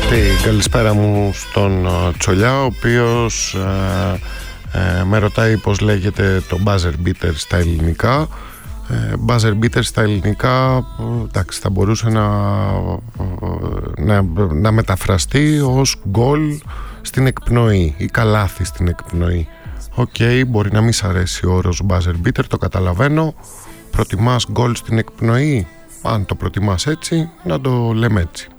Την καλησπέρα μου στον Τσολιά, ο οποίος με ρωτάει πως λέγεται το buzzer beater στα ελληνικά. Buzzer beater στα ελληνικά, εντάξει, θα μπορούσε να μεταφραστεί ως γκολ στην εκπνοή ή καλάθι στην εκπνοή. Οκ, μπορεί να μην σ' αρέσει ο όρος buzzer beater, το καταλαβαίνω. Προτιμάς γκολ στην εκπνοή? Αν το προτιμάς έτσι, να το λέμε έτσι.